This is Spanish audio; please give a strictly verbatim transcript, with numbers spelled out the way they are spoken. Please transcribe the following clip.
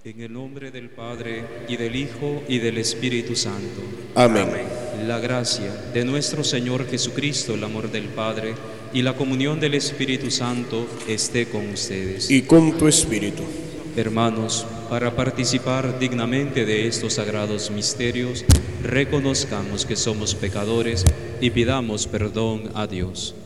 En el nombre del Padre, y del Hijo, y del Espíritu Santo. Amén. La gracia de nuestro Señor Jesucristo, el amor del Padre, y la comunión del Espíritu Santo esté con ustedes. Y con tu espíritu. Hermanos, para participar dignamente de estos sagrados misterios, reconozcamos que somos pecadores y pidamos perdón a Dios.